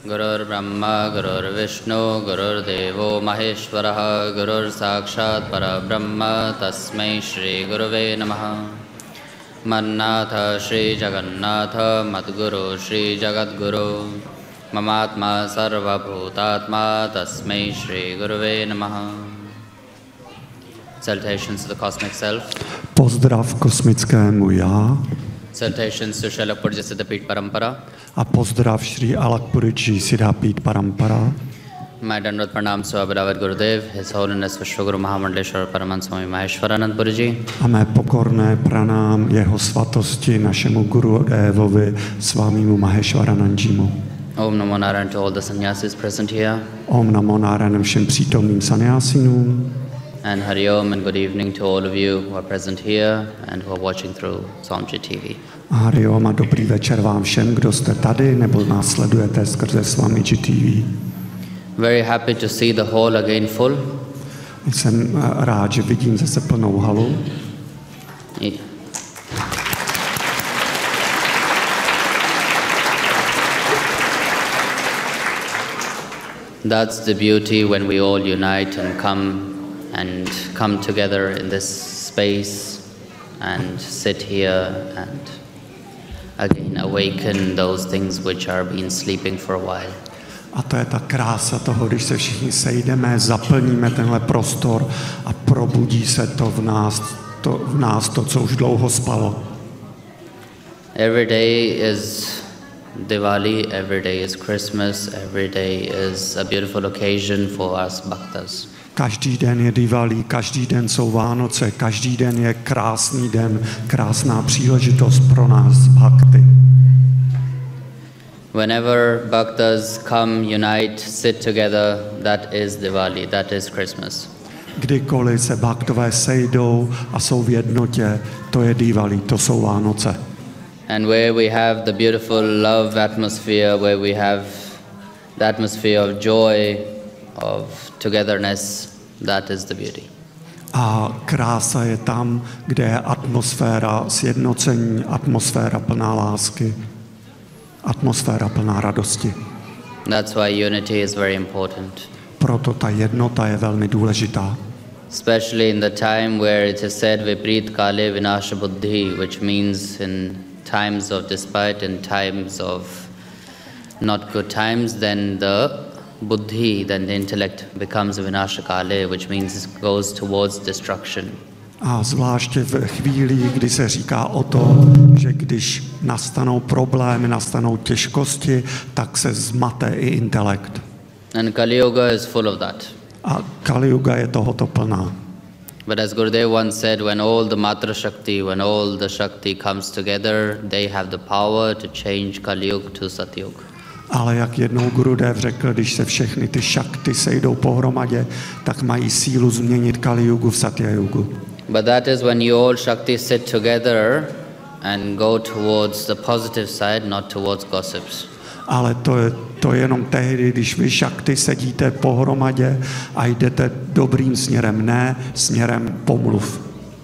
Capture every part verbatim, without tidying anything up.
Gurur Brahma, Gurur Vishnu, Gurur Devo Maheshwaraha, Gurur Sakshat Parabrahma, Tasmai Shri Guruve Namaha. Mannatha Shri Jagannatha, Madguru Shri Jagadguru, Mamatma Sarva Bhutatma, Tasmai Shri Guruve Namaha. Salutations to the cosmic self. Pozdrav kosmickému já. Salutations to Srila Purja Siddhapit Parampara. A pozdrav Shri Alakpurji Siddhapit Parampara. My Dandavat Pranams to our beloved Gurudev, His Holiness Vishwaguru Mahamandleshwar Paramahansa Swami Maheshwaranand Purji. A mé pokorné pranám jeho svatosti našemu Gurudevovi Svámimu Maheshwaranandjimu. Om Namo Narayan to all the sannyasis present here. Om Namo Narayan všem přítomným sannyásinům. And Hari Om and good evening to all of you who are present here and who are watching through Swamiji T V. Hari Om a dobrý večer vám všem, kdo jste tady nebo nás sledujete skrze Swamiji T V. Very happy to see the hall again full. Jsem rád, že vidím zase plnou halu. Yeah. That's the beauty when we all unite and come and come together in this space and sit here and again awaken those things which are been sleeping for a while. A to je ta krása toho, když se všichni sejdeme, zaplníme tenhle prostor a probudí se to v nás, to, v nás to, co už dlouho spalo. Every day is Diwali, every day is Christmas, every day is a beautiful occasion for us bhaktas. Každý den je Diwali, každý den jsou Vánoce, každý den je krásný den, krásná příležitost pro nás bhakty. Whenever bhaktas come, unite, sit together, that is Diwali, that is Christmas. Kdykoliv se bhaktové sejdou a jsou v jednotě, to je Diwali, to jsou Vánoce. And where we have the beautiful love atmosphere, where we have the atmosphere of joy, of togetherness, that is the beauty. A krása je tam, kde je atmosféra sjednocení, atmosféra plná lásky, atmosféra plná radosti. That's why unity is very important. Proto ta jednota je velmi důležitá. Especially in the time where it is said Viprit Kale Vinasha Buddhi, which means in times of despite, in times of not good times, then the buddhi, then the intellect becomes Vinasha Kale, which means it goes towards destruction. A zvláště v chvíli, kdy se říká o tom, že když nastanou problémy, nastanou těžkosti, tak se zmate i intelekt. And Kali Yuga is full of that. A Kali Yuga je tohoto plná. But as Gurudev once said, when all the Matra Shakti, when all the Shakti comes together, they have the power to change Kali Yuga to Satyug. Ale jak jednou Gurudev řekl, když se všechny ty šakty sejdou pohromadě, tak mají sílu změnit Kali Yugu v Satya Yugu. But that is when you all Shakti sit together and go towards the positive side, not towards gossips. Ale to je, to je jenom tehdy, když vy šakty sedíte pohromadě a jdete dobrým směrem, ne směrem pomluv.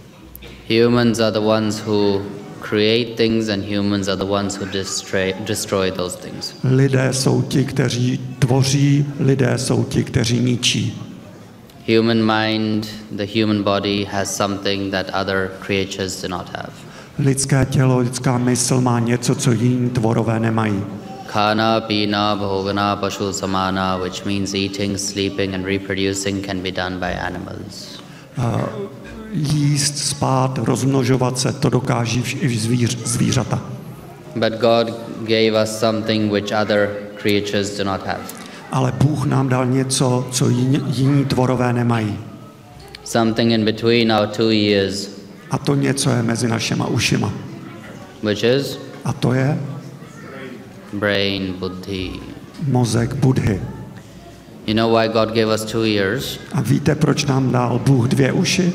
Humans are the ones who create things and humans are the ones who destroy, destroy those things. Lidé jsou ti, kteří tvoří, lidé jsou ti, kteří ničí. Human mind, the human body has something that other creatures do not have. Lidské tělo, lidská mysl má něco, co jiní tvorové nemají. Khana, pina, bhogana, pashu samana, which means eating, sleeping and reproducing can be done by animals. Uh, jíst, spát, rozmnožovat se, to dokáží i zvíř, zvířata. But God gave us something which other creatures do not have. Ale Bůh nám dal něco, co jiní, jiní tvorové nemají. Something in between our two ears. A to něco je mezi našima ušima. Which is? A to je? Brain, buddhi. Mozek Budhy. You know why God gave us two ears? A víte, proč nám dal Bůh dvě uši?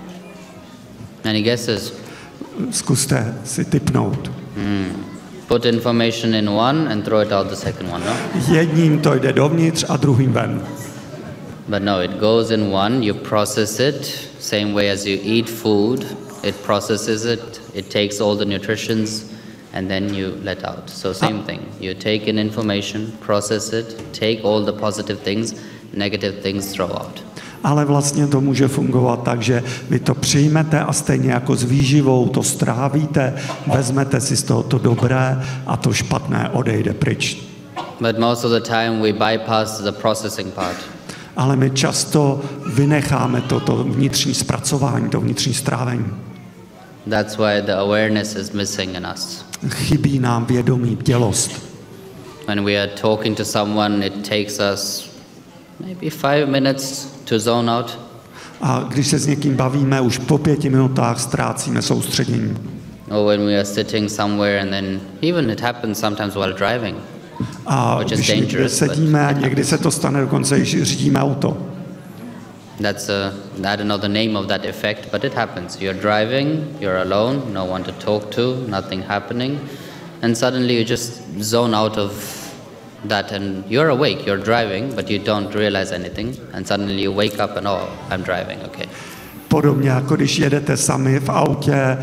Any guesses? Zkuste si tipnout. Hmm. Put information in one and throw it out the second one, no? Jedním to jde dovnitř a druhým ven. But no, it goes in one, you process it, same way as you eat food, it processes it, it takes all the nutritions and then you let out. So same thing. You take in information, process it, take all the positive things, negative things throw out. Ale vlastně to může fungovat tak, že vy to přijmete a stejně jako s výživou to strávíte, vezmete si z toho to dobré a to špatné odejde pryč. But most of the time we bypass the processing part. Ale my často vynecháme to, to vnitřní zpracování, to vnitřní strávení. That's why the awareness is missing in us. Chybí nám vědomí, bdělost. When we are talking to someone, it takes us maybe five minutes to zone out. A když se s někým bavíme, už po pěti minutách ztrácíme soustředění. Or when we are sitting somewhere and then even it happens sometimes while driving. A když někde sedíme, někdy se to stane dokonce, když řídíme auto. That's a, I don't know the name of that effect, but it happens. You're driving, you're alone, no one to talk to, nothing happening, and suddenly you just zone out of that and you're awake, you're driving, but you don't realize anything, and suddenly you wake up and oh, I'm driving, okay. Podobně jako když jedete sami v autě, e,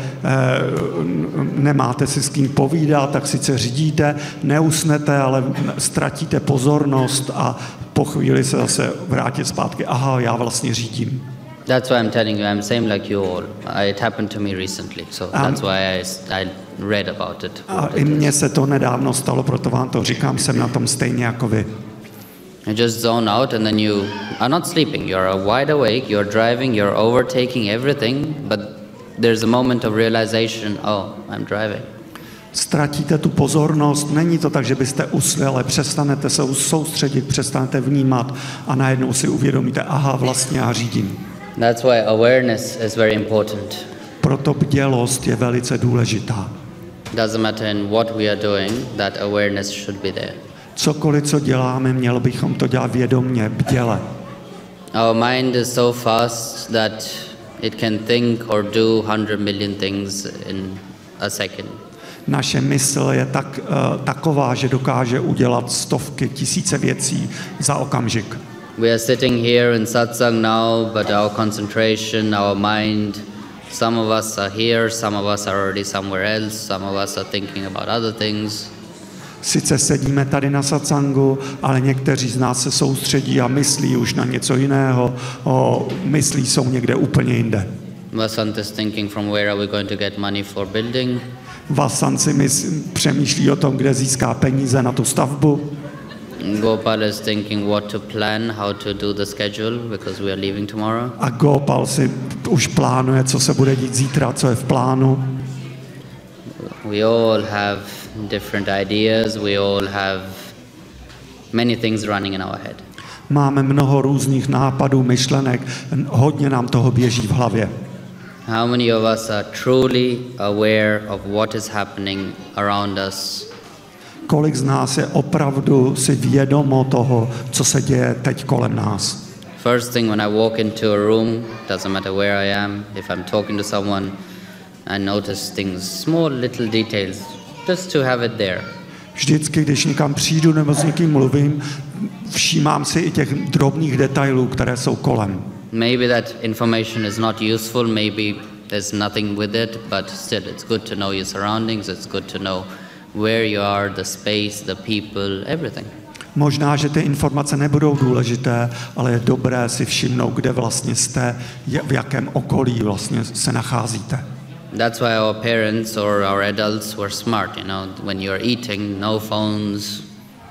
nemáte si s kým povídat, tak sice řídíte, neusnete, ale ztratíte pozornost a po chvíli se zase vrátit zpátky. Aha, já vlastně řídím. That's why I'm telling you, I'm same like you all. It happened to me recently, so that's why I, I read about it. A i mně se to nedávno stalo, proto vám to říkám, jsem na tom stejně jako vy. You just zone out and then you are not sleeping. You're wide awake, you're driving, you're overtaking everything, but there's a moment of realization, oh, I'm driving. Ztratíte tu pozornost, není to tak, že byste usli, ale přestanete se soustředit, přestanete vnímat a najednou si uvědomíte, aha, vlastně já řídím. That's why awareness is very important. Proto bdělost je velice důležitá. Doesn't matter in what we are doing, that awareness should be there. Cokoliv, co děláme, mělo bychom to dělat vědomně, bděle. Our mind is so fast that it can think or do one hundred million things in a second. Naše mysl je tak, uh, taková, že dokáže udělat stovky, tisíce věcí za okamžik. We are sitting here in satsang now, but our concentration, our mind, some of us are here, some of us are already somewhere else, some of us are thinking about other things. Sice sedíme tady na satsangu, ale někteří z nás se soustředí a myslí už na něco jiného, o, myslí jsou někde úplně jinde. Vasant is thinking from where are we going to get money for building. Vasant si mys- přemýšlí o tom, kde získá peníze na tu stavbu. Gopal is thinking what to plan, how to do the schedule, because we are leaving tomorrow. A Gopal si už plánuje, co se bude dít zítra, co je v plánu. We all have different ideas, we all have many things running in our head. Máme mnoho různých nápadů, myšlenek, hodně nám toho běží v hlavě. How many of us are truly aware of what is happening around us? Kolik z nás je opravdu si vědomo toho, co se děje teď kolem nás? First thing when I walk into a room, doesn't matter where I am, if I'm talking to someone, I notice things, small little details, just to have it there. Vždycky, když někam přijdu nebo s někým mluvím, všímám si i těch drobných detailů, které jsou kolem. Maybe that information is not useful, maybe there's nothing with it, but still it's good to know your surroundings, it's good to know where you are, the space, the people, everything. Možná, že ty informace nebudou důležité, ale je dobré si všimnout, kde vlastně jste, v jakém okolí vlastně se nacházíte. That's why our parents or our adults were smart, you know, when you're eating, no phones.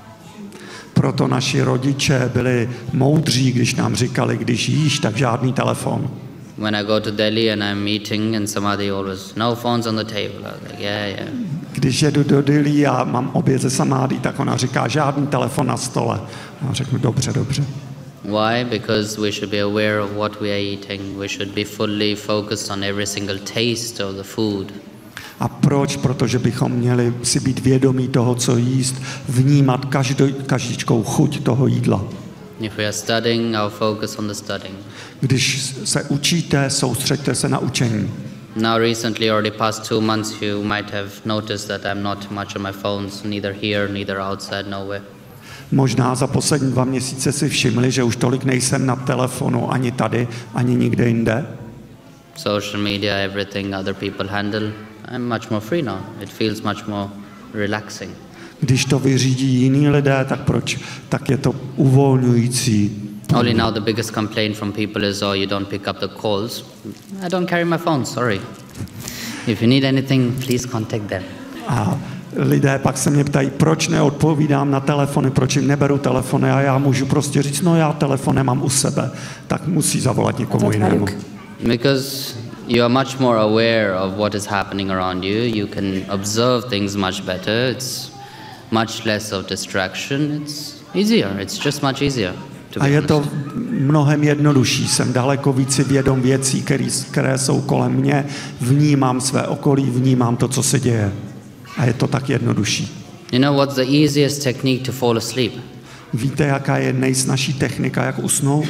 Proto naši rodiče byli moudří, když nám říkali, když jíš, tak žádný telefon. When I go to Delhi and I'm eating and somebody always, no phones on the table. I was like, yeah, yeah. Když jedu do Dili a mám oběd ze samády, tak ona říká, žádný telefon na stole. A řeknu, dobře, dobře. Why? Because we should be aware of what we are eating. We should be fully focused on every single taste of the food. A proč? Protože bychom měli si být vědomí toho, co jíst, vnímat každou, každičkou chuť toho jídla. If we are studying, our focus on the studying. Když se učíte, soustřeďte se na učení. Now recently, or the past two months, you might have noticed that I'm not much on my phones, neither here, neither outside, nowhere. Možná za poslední dva měsíce si všimli, že už tolik nejsem na telefonu ani tady, ani nikde jinde. Social media, everything other people handle. I'm much more free now. It feels much more relaxing. Když to vyřídí jiní lidé, tak proč? Tak je to uvolňující. Only now the biggest complaint from people is, oh, you don't pick up the calls. I don't carry my phone, sorry. If you need anything, please contact them. A lidé pak se mě ptají, proč neodpovídám na telefony, proč jim neberu telefony a já můžu prostě říct, no já telefon nemám u sebe, tak musí zavolat někomu jinému. Because you are much more aware of what is happening around you. You can observe things much better. It's much less of distraction. It's easier. It's just much easier. A je to mnohem jednodušší. Jsem daleko více vědom věcí, které, které jsou kolem mě. Vnímám své okolí, vnímám to, co se děje. A je to tak jednodušší. You know what's the easiest technique to fall asleep? Víte, jaká je nejsnažší technika, jak usnout?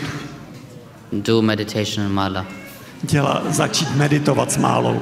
Do meditation and mala. Děla, začít meditovat s málou.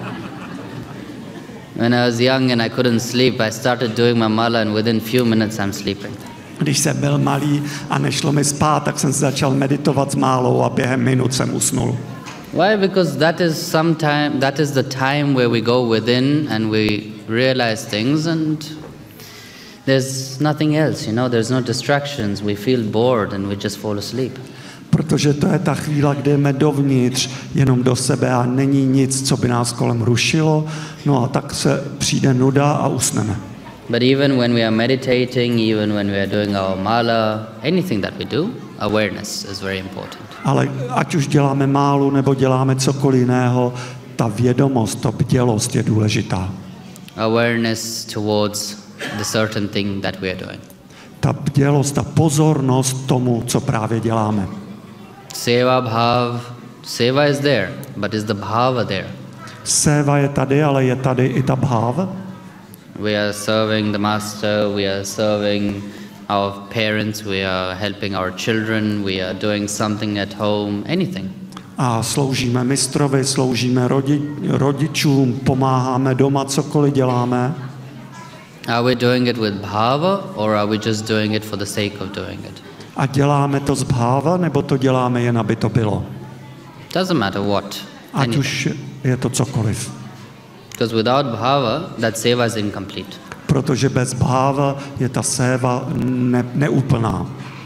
When I was young and I couldn't sleep, I started doing my mala and within few minutes I'm sleeping. Když jsem byl malý a nešlo mi spát, tak jsem začal meditovat s málou a během minut jsem usnul. Why? Because that is sometime that is the time where we go within and we realize things and there's nothing else, you know, there's no distractions. We feel bored and we just fall asleep. Protože to je ta chvíle, kdy jdeme dovnitř, jenom do sebe a není nic, co by nás kolem rušilo, no a tak se přijde nuda a usneme. But even when we are meditating, even when we are doing our mala, anything that we do, awareness is very important. Ale ať už děláme málu nebo děláme cokoliv jiného, ta vědomost, ta bdělost je důležitá. Awareness towards the certain thing that we are doing. Ta bdělost, ta pozornost tomu, co právě děláme. Seva bhav, seva is there, but is the bhava there? Seva je tady, ale je tady i ta bhava. We are serving the master, we are serving our parents, we are helping our children, we are doing something at home, anything. A sloužíme mistrovi, sloužíme rodi, rodičům, pomáháme doma, cokoliv děláme. Are we doing it with bhava or are we just doing it for the sake of doing it? A děláme to z bhava, nebo to děláme jen, aby to bylo? Doesn't matter what. Ať Anything. už je to cokoliv. Because without bhava, that seva is incomplete. Protože bez bhava je ta séva ne, neúplná.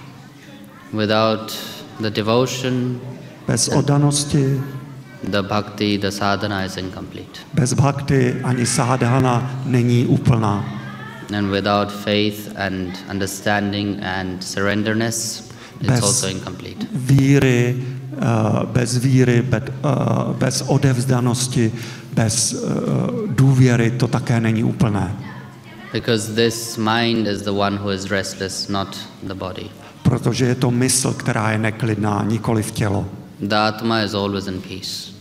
Without the devotion, Bez oddanosti, the bhakti, the sadhana is incomplete. bez bhakti ani sádhana není úplná. And without faith and understanding and surrenderness, it's Bez- also incomplete. Víry, uh, bez víry, bez, uh, bez odevzdanosti, bez uh, důvěry to také není úplné. Because this mind is the one who is restless, not the body. Protože je to mysl, která je neklidná, nikoli v tělo. The Atma is always in peace.